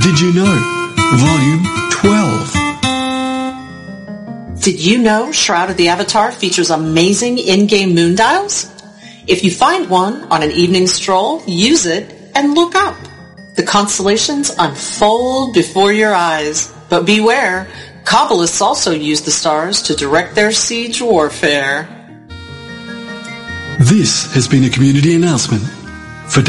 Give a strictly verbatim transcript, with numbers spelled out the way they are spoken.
Did You Know? Volume twelve. Did you know Shroud of the Avatar features amazing in-game moon dials? If you find one on an evening stroll, use it and look up. The constellations unfold before your eyes. But beware, Kabbalists also use the stars to direct their siege warfare. This has been a community announcement